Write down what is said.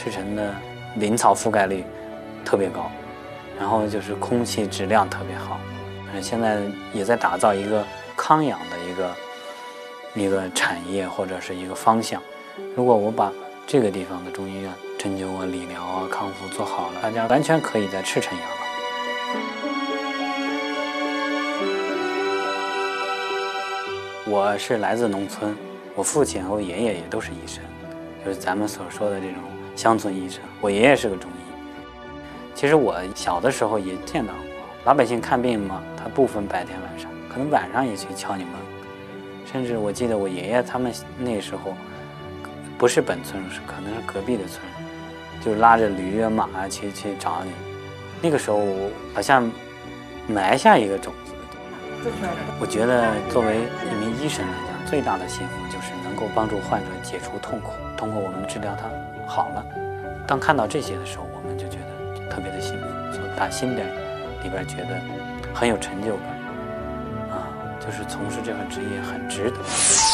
赤城的林草覆盖率特别高，然后就是空气质量特别好。现在也在打造一个康养的一个产业或者是一个方向。如果我把这个地方的中医院针灸啊、理疗啊、康复做好了，大家完全可以在赤城养老。我是来自农村，我父亲和我爷爷也都是医生，就是咱们所说的这种乡村医生。我爷爷是个中医。其实我小的时候也见到过老百姓看病嘛，他不分白天晚上，可能晚上也去敲你门。甚至我记得我爷爷他们那时候不是本村，是可能是隔壁的村，就拉着驴啊马啊去找你。那个时候好像埋下一个种子。我觉得作为一名医生来讲，最大的幸福就是能够帮助患者解除痛苦，通过我们治疗他好了。当看到这些的时候，我们就觉得特别的幸福，从打心里边觉得很有成就感啊，就是从事这份职业很值得。